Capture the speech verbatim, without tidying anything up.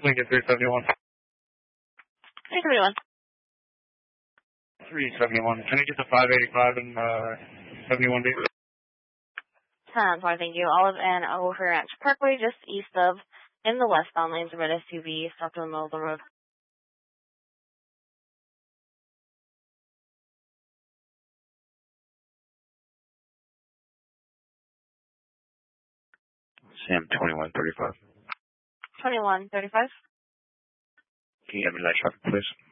Lincoln three seventy-one. three seventy-one. three seventy-one. Can I get the five eighty-five and uh, seventy-one B? Sounds fine, thank you. Olive and Ophir Ranch Parkway, just east of, in the westbound lanes, a red S U V, stopped in the middle of the road. Sam twenty-one thirty-five. twenty-one thirty-five. Can you have me light traffic, please?